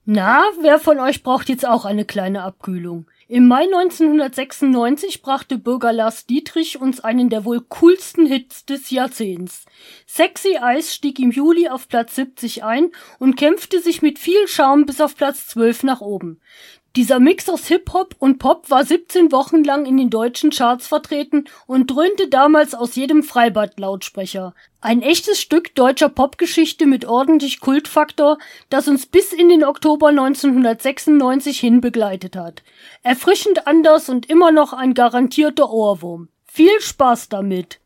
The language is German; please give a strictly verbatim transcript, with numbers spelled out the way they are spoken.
Na, wer von euch braucht jetzt auch eine kleine Abkühlung? Im Mai neunzehnhundertsechsundneunzig brachte Bürger Lars Dietrich uns einen der wohl coolsten Hits des Jahrzehnts. Sexy Eyes stieg im Juli auf Platz siebzig ein und kämpfte sich mit viel Charme bis auf Platz zwölf nach oben. Dieser Mix aus Hip-Hop und Pop war siebzehn Wochen lang in den deutschen Charts vertreten und dröhnte damals aus jedem Freibad-Lautsprecher. Ein echtes Stück deutscher Popgeschichte mit ordentlich Kultfaktor, das uns bis in den Oktober neunzehnhundertsechsundneunzig hin begleitet hat. Erfrischend anders und immer noch ein garantierter Ohrwurm. Viel Spaß damit!